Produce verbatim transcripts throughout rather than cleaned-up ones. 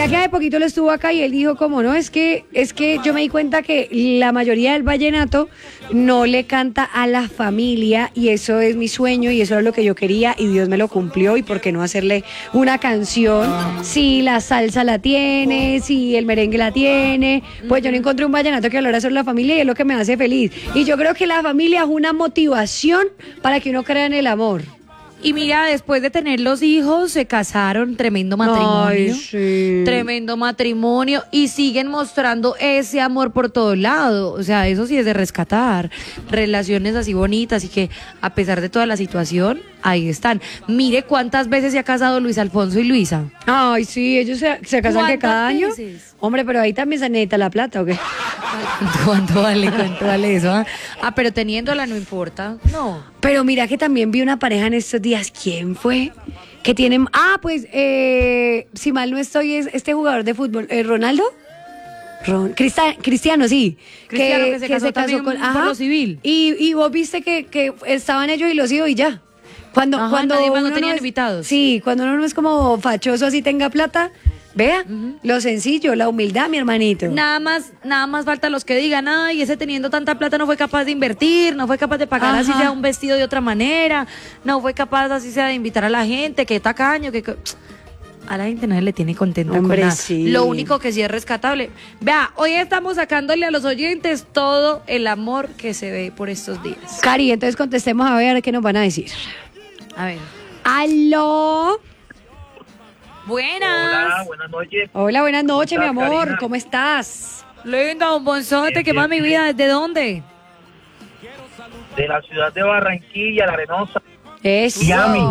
que hace poquito lo estuvo acá y él dijo como no, es que, es que yo me di cuenta que la mayoría del vallenato no le canta a la familia y eso es mi sueño y eso es lo que yo quería y Dios me lo cumplió y por qué no hacerle una canción si la salsa la tiene, si el merengue la tiene, pues yo no encontré un vallenato que hablara sobre la familia y es lo que me hace feliz. Y yo creo que la familia es una motivación para que uno crea en el amor. Y mira, después de tener los hijos, se casaron, tremendo matrimonio. Ay, sí. Tremendo matrimonio. Y siguen mostrando ese amor por todos lados. O sea, eso sí es de rescatar. Relaciones así bonitas y que a pesar de toda la situación, ahí están. Mire cuántas veces se ha casado Luis Alfonso y Luisa. Ay, sí, ellos se, se casan que cada año. Veces? Hombre, pero ahí también se necesita la plata, ¿o qué? ¿Cuánto vale? ¿Cuánto vale eso? Ah, ah pero teniéndola no importa. No. Pero mira que también vi una pareja en estos días. ¿Quién fue? Que tienen... Ah, pues, eh, si mal no estoy, es este jugador de fútbol. Eh, ¿Ronaldo? Ron, Crista, Cristiano, sí. Cristiano que, que se casó, se casó con, ajá, por lo civil. Y, y vos viste que, que estaban ellos y los hijos y ya. Cuando, ajá, cuando, nadie más no uno tenían no es, invitados. Sí, cuando uno no es como fachoso así tenga plata... Vea, uh-huh. Lo sencillo, la humildad, mi hermanito. Nada más, nada más falta los que digan, ay, ese teniendo tanta plata no fue capaz de invertir, no fue capaz de pagar Ajá. así sea un vestido de otra manera, no fue capaz así sea de invitar a la gente, que tacaño, que... A la gente no le tiene contenta Hombre, con nada. Sí. Lo único que sí es rescatable. Vea, hoy estamos sacándole a los oyentes todo el amor que se ve por estos días. Cari, entonces contestemos a ver qué nos van a decir. A ver. ¡Aló! Buenas. Hola, buenas noches. Hola, buenas noches, mi amor. Karina? ¿Cómo estás? Linda, un bonzote, ¿qué más mi vida? ¿Desde dónde? De la ciudad de Barranquilla, La Arenosa. Eso. Miami.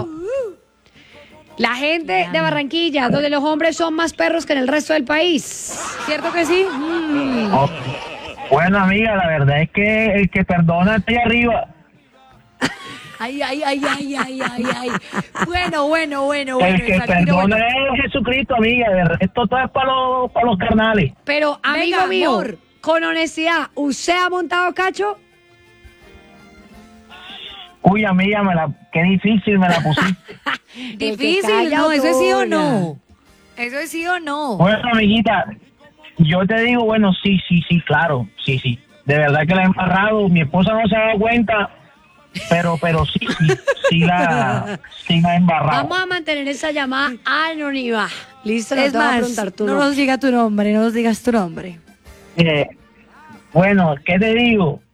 La gente Miami. de Barranquilla, donde los hombres son más perros que en el resto del país. ¿Cierto que sí? Mm. Oh, bueno, amiga, la verdad es que el que perdona está ahí arriba. Ay, ay, ay, ay, ay, ay, ay. Bueno, bueno, bueno, El bueno. que perdona bueno. es Jesucristo, amiga. De resto todo es para los, para los carnales. Pero, amigo Venga, mío, amor. Con honestidad, ¿usted ha montado cacho? Uy, amiga, me la, qué difícil me la pusiste. Difícil, no, eso es sí o no. Eso es sí o no. Bueno, amiguita, yo te digo, bueno, sí, sí, sí, claro, sí, sí. De verdad que la he embarrado. Mi esposa no se ha dado cuenta. Pero, pero sí, sí, sí la, sí la embarrado. Vamos a mantener esa llamada anónima. Listo, no es te más, voy a preguntar tu no nombre. nos diga tu nombre, no nos digas tu nombre. Eh, bueno, ¿qué te digo?